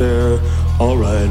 there, alright.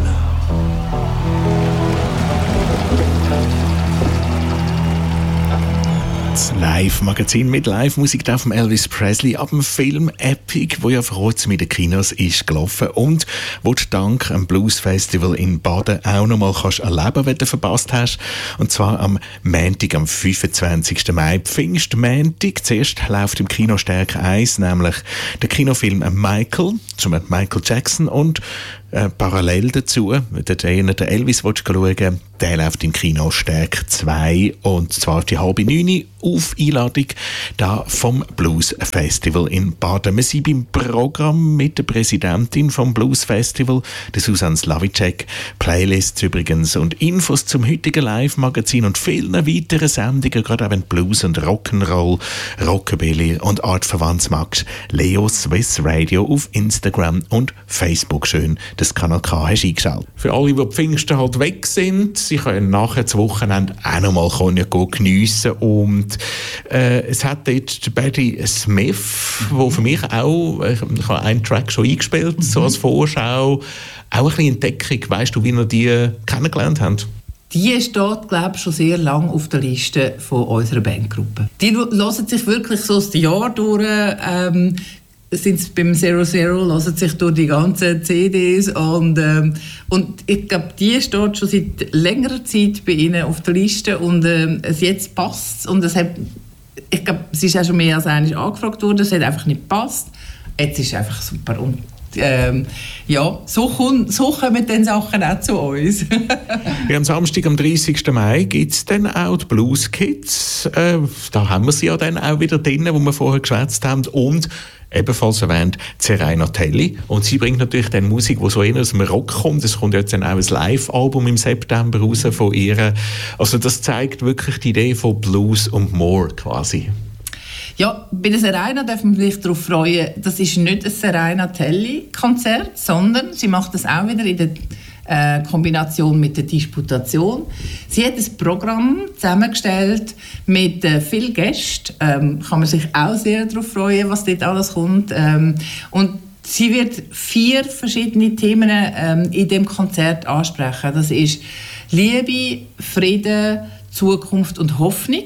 Das Live-Magazin mit Live-Musik von Elvis Presley ab dem Film Epic, wo ja vor kurzem in den Kinos ist gelaufen und wo du dank dem Blues-Festival in Baden auch noch mal kannst erleben, wenn du verpasst hast. Und zwar am Montag, am 25. Mai, Pfingstmontag. Zuerst läuft im Kino Stärke 1, nämlich der Kinofilm Michael, zum Michael Jackson, und parallel dazu, wenn du den Elvis schauen willst, der läuft im Kino Stärke 2, und zwar auf die 8:30 auf Einladung da vom Blues Festival in Baden. Wir sind beim Programm mit der Präsidentin vom Blues Festival, der Susanne Slavicek. Playlists übrigens und Infos zum heutigen Live-Magazin und vielen weiteren Sendungen, gerade auch wenn Blues und Rock'n'Roll, Rockabilly und Art verwandt magst. Leo Swiss Radio auf Instagram und Facebook. Schön, das Kanal K hast eingeschaltet. Für alle, die Pfingsten halt weg sind, sie können nachher das Wochenende auch noch mal geniessen. Und es hat dort Betty Smith, wo für mich auch, ich habe einen Track schon eingespielt, so als Vorschau, auch ein bisschen Entdeckung. Weißt du, wie ihr die kennengelernt habt? Die steht, glaube ich, schon sehr lange auf der Liste von unserer Bandgruppe. Die hören sich wirklich so das Jahr durch, sind beim 00, hören sich durch die ganzen CDs und ich glaube, die steht schon seit längerer Zeit bei ihnen auf der Liste und es jetzt passt und ich glaube, es ist auch schon mehr als einmal angefragt worden, es hat einfach nicht gepasst. Jetzt ist es einfach super und ja, so kommen dann Sachen auch zu uns. Ja, am Samstag, am 30. Mai, gibt es dann auch die Blues Kids. Da haben wir sie ja dann auch wieder drin, wo wir vorher geschwätzt haben. Und ebenfalls erwähnt Serena Telli. Und sie bringt natürlich dann Musik, die so eher aus dem Rock kommt. Es kommt jetzt dann auch ein Live-Album im September raus von ihr. Also das zeigt wirklich die Idee von Blues und More quasi. Ja, bei der Serena darf man sich darauf freuen, das ist nicht ein Serena Telli-Konzert, sondern sie macht das auch wieder in der Kombination mit der Disputation. Sie hat ein Programm zusammengestellt mit vielen Gästen. Kann man sich auch sehr darauf freuen, was dort alles kommt. Und sie wird 4 verschiedene Themen in dem Konzert ansprechen. Das ist Liebe, Frieden, Zukunft und Hoffnung.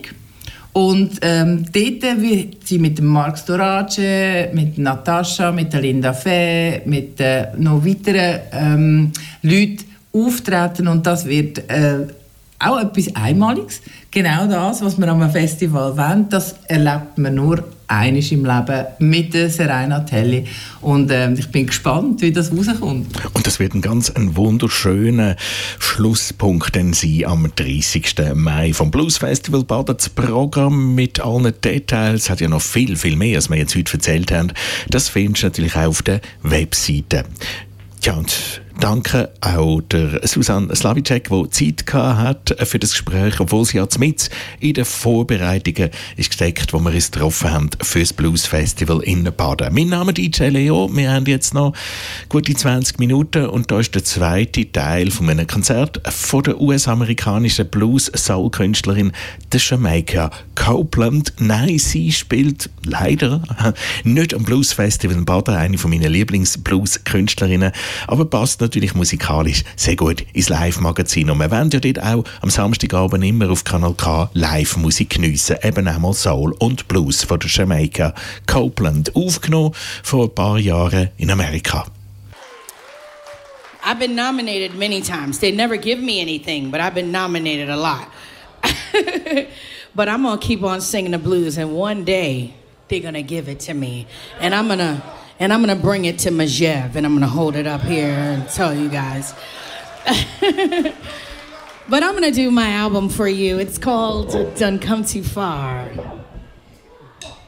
Und dort wird sie mit dem Marc Storage, mit Natascha, mit der Linda Fee, mit noch weiteren Leuten auftreten. Und das wird auch etwas Einmaliges. Genau das, was wir am Festival wollen, das erlebt man nur einmal im Leben mit der Serena Telli. Und ich bin gespannt, wie das rauskommt. Und das wird ein wunderschöner Schlusspunkt denn sein am 30. Mai vom Blues Festival Baden. Das Programm mit allen Details, es hat ja noch viel, viel mehr, als wir jetzt heute erzählt haben. Das findest du natürlich auch auf der Webseite. Ja, und danke auch der Susanne Slavicek, die Zeit hat für das Gespräch, obwohl sie jetzt mit in den Vorbereitungen ist gesteckt, wo wir uns getroffen haben für das Blues Festival in Baden. Mein Name ist DJ Leo. Wir haben jetzt noch gute 20 Minuten und da ist der zweite Teil von einem Konzert von der US-amerikanischen Blues-Soul-Künstlerin der Jamaica Copeland. Nein, sie spielt leider nicht am Blues Festival in Baden, eine von meinen Lieblings-Blues-Künstlerinnen, aber passt natürlich musikalisch sehr gut ins Live-Magazin. Und wir wollen ja dort auch am Samstagabend immer auf Kanal K Live-Musik geniessen. Eben einmal Soul und Blues von der Jamaica Copeland. Aufgenommen vor ein paar Jahren in Amerika. I've been nominated many times. They never give me anything, but I've been nominated a lot. But I'm going to keep on singing the blues, and one day they're going to give it to me. And I'm going to bring it to Majev, and I'm going to hold it up here and tell you guys. But I'm going to do my album for you. It's called Done Come Too Far.